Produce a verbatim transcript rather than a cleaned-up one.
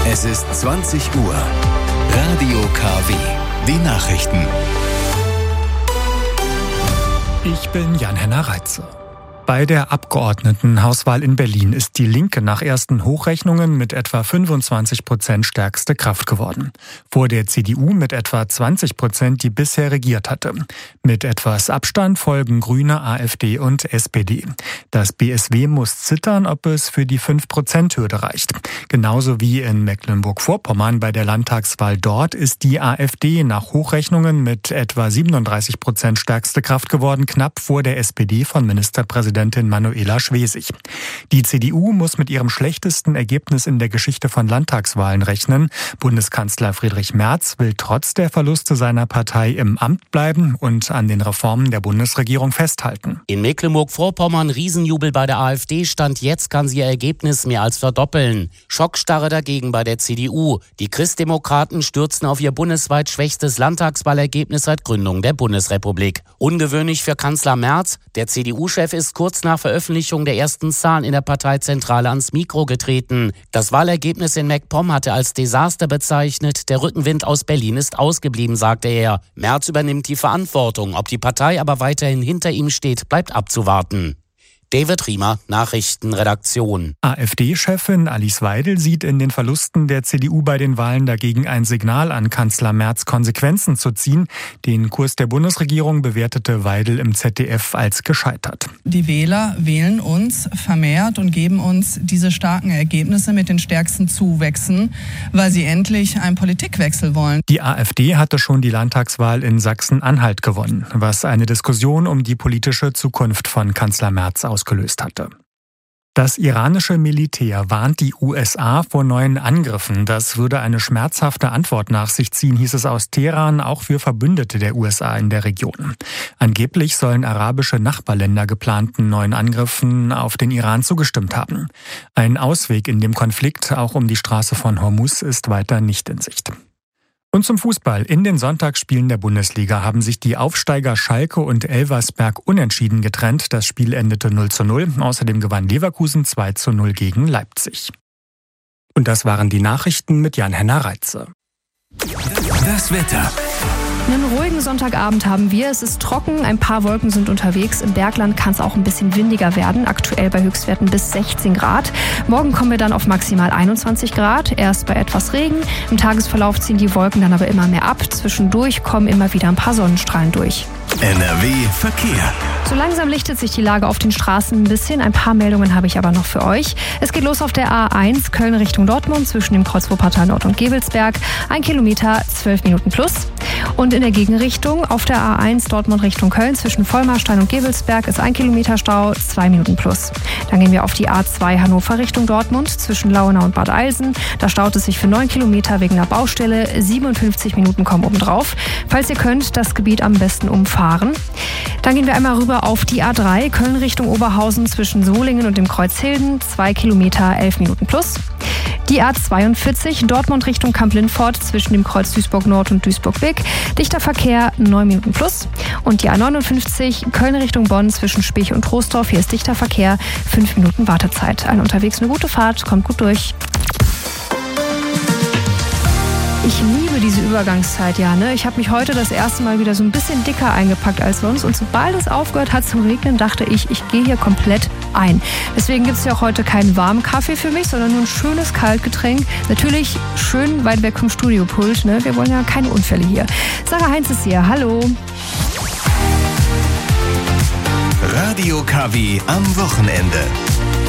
Es ist zwanzig Uhr. Radio K W. Die Nachrichten. Ich bin Jan-Henner Reitze. Bei der Abgeordnetenhauswahl in Berlin ist die Linke nach ersten Hochrechnungen mit etwa fünfundzwanzig Prozent stärkste Kraft geworden. Vor der C D U mit etwa zwanzig Prozent, die bisher regiert hatte. Mit etwas Abstand folgen Grüne, AfD und S P D. Das B S W muss zittern, ob es für die fünf Prozent Hürde reicht. Genauso wie in Mecklenburg-Vorpommern bei der Landtagswahl dort ist die AfD nach Hochrechnungen mit etwa siebenunddreißig Prozent stärkste Kraft geworden, knapp vor der S P D von Ministerpräsidentin Manuela Schwesig. Die C D U muss mit ihrem schlechtesten Ergebnis in der Geschichte von Landtagswahlen rechnen. Bundeskanzler Friedrich Merz will trotz der Verluste seiner Partei im Amt bleiben und an den Reformen der Bundesregierung festhalten. In Mecklenburg-Vorpommern Riesenjubel bei der AfD. Stand jetzt kann sie ihr Ergebnis mehr als verdoppeln. Schockstarre dagegen bei der C D U. Die Christdemokraten stürzen auf ihr bundesweit schwächstes Landtagswahlergebnis seit Gründung der Bundesrepublik. Ungewöhnlich für Kanzler Merz. Der C D U-Chef ist kurz nach Veröffentlichung der ersten Zahlen in der Parteizentrale ans Mikro getreten. Das Wahlergebnis in MacPom hatte als Desaster bezeichnet. Der Rückenwind aus Berlin ist ausgeblieben, sagte er. Merz übernimmt die Verantwortung. Ob die Partei aber weiterhin hinter ihm steht, bleibt abzuwarten. David Riemer, Nachrichtenredaktion. AfD-Chefin Alice Weidel sieht in den Verlusten der C D U bei den Wahlen dagegen ein Signal an Kanzler Merz, Konsequenzen zu ziehen. Den Kurs der Bundesregierung bewertete Weidel im Z D F als gescheitert. Die Wähler wählen uns vermehrt und geben uns diese starken Ergebnisse mit den stärksten Zuwächsen, weil sie endlich einen Politikwechsel wollen. Die AfD hatte schon die Landtagswahl in Sachsen-Anhalt gewonnen, was eine Diskussion um die politische Zukunft von Kanzler Merz ausgelöst ausgelöst hatte. Das iranische Militär warnt die U S A vor neuen Angriffen. Das würde eine schmerzhafte Antwort nach sich ziehen, hieß es aus Teheran, auch für Verbündete der U S A in der Region. Angeblich sollen arabische Nachbarländer geplanten neuen Angriffen auf den Iran zugestimmt haben. Ein Ausweg in dem Konflikt, auch um die Straße von Hormuz, ist weiter nicht in Sicht. Und zum Fußball. In den Sonntagsspielen der Bundesliga haben sich die Aufsteiger Schalke und Elversberg unentschieden getrennt. Das Spiel endete null zu null. Außerdem gewann Leverkusen zwei zu null gegen Leipzig. Und das waren die Nachrichten mit Jan-Henner Reitze. Das Wetter. Einen ruhigen Sonntagabend haben wir. Es ist trocken, ein paar Wolken sind unterwegs. Im Bergland kann es auch ein bisschen windiger werden. Aktuell bei Höchstwerten bis sechzehn Grad. Morgen kommen wir dann auf maximal einundzwanzig Grad. Erst bei etwas Regen. Im Tagesverlauf ziehen die Wolken dann aber immer mehr ab. Zwischendurch kommen immer wieder ein paar Sonnenstrahlen durch. N R W Verkehr. So langsam lichtet sich die Lage auf den Straßen ein bisschen. Ein paar Meldungen habe ich aber noch für euch. Es geht los auf der A eins Köln Richtung Dortmund zwischen dem Kreuz Wuppertal Nord und Gevelsberg. Ein Kilometer, zwölf Minuten plus. Und in der Gegenrichtung auf der A eins Dortmund Richtung Köln zwischen Vollmarstein und Gevelsberg ist ein Kilometer Stau, zwei Minuten plus. Dann gehen wir auf die A zwei Hannover Richtung Dortmund zwischen Lauenau und Bad Eilsen. Da staut es sich für neun Kilometer wegen einer Baustelle. siebenundfünfzig Minuten kommen obendrauf. Falls ihr könnt, das Gebiet am besten umfahren. Dann gehen wir einmal rüber auf die A drei Köln Richtung Oberhausen zwischen Solingen und dem Kreuz Hilden. zwei Kilometer, elf Minuten plus. Die A zweiundvierzig Dortmund Richtung Kamp-Lindfort zwischen dem Kreuz Duisburg Nord und Duisburg Wick. Dichter Verkehr, neun Minuten plus. Und die A neunundfünfzig Köln Richtung Bonn zwischen Spich und Troisdorf. Hier ist dichter Verkehr, fünf Minuten Wartezeit. Allen unterwegs eine gute Fahrt, kommt gut durch. Ich liebe diese Übergangszeit, ja. Ne? Ich habe mich heute das erste Mal wieder so ein bisschen dicker eingepackt als sonst. Und sobald es aufgehört hat zu regnen, dachte ich, ich gehe hier komplett ein. Deswegen gibt es ja auch heute keinen warmen Kaffee für mich, sondern nur ein schönes Kaltgetränk. Natürlich schön weit weg vom Studiopult. Ne? Wir wollen ja keine Unfälle hier. Sarah Heinz ist hier. Hallo. Radio K W am Wochenende.